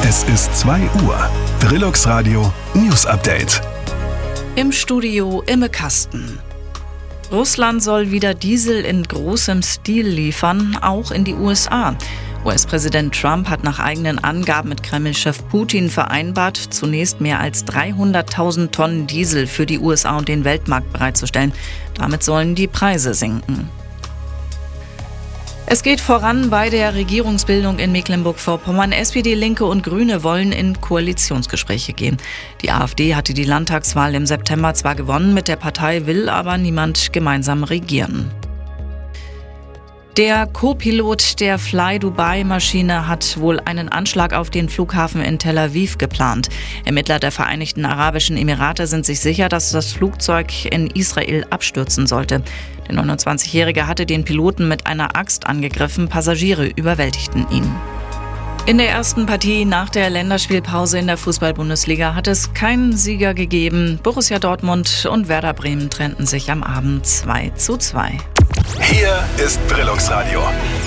Es ist 2 Uhr. Trilux Radio News Update. Im Studio Imme Kasten. Russland soll wieder Diesel in großem Stil liefern, auch in die USA. US-Präsident Trump hat nach eigenen Angaben mit Kreml-Chef Putin vereinbart, zunächst mehr als 300.000 Tonnen Diesel für die USA und den Weltmarkt bereitzustellen. Damit sollen die Preise sinken. Es geht voran bei der Regierungsbildung in Mecklenburg-Vorpommern. SPD, Linke und Grüne wollen in Koalitionsgespräche gehen. Die AfD hatte die Landtagswahl im September zwar gewonnen, mit der Partei will aber niemand gemeinsam regieren. Der Co-Pilot der Fly-Dubai-Maschine hat wohl einen Anschlag auf den Flughafen in Tel Aviv geplant. Ermittler der Vereinigten Arabischen Emirate sind sich sicher, dass das Flugzeug in Israel abstürzen sollte. Der 29-Jährige hatte den Piloten mit einer Axt angegriffen, Passagiere überwältigten ihn. In der ersten Partie nach der Länderspielpause in der Fußball-Bundesliga hat es keinen Sieger gegeben. Borussia Dortmund und Werder Bremen trennten sich am Abend 2:2. Hier ist Trilux Radio.